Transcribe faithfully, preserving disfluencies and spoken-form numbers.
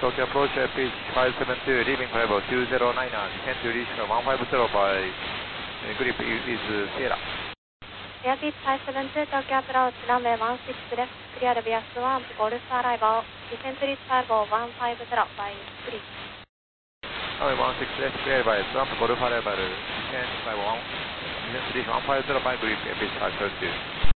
Tokyo approach at pitch five seven two, leaving level two zero nine nine, descend to reach one five zero by uh, grip is uh, Sierra. Airbus five seven two, Tokyo approach, runway one six left, clear via Swan, Golf arrival, descend to reach level one five zero by grip. Runway one six left, clear by Swan, Golf arrival, descend by one, descend to reach one five zero by grip, pitch five seven two.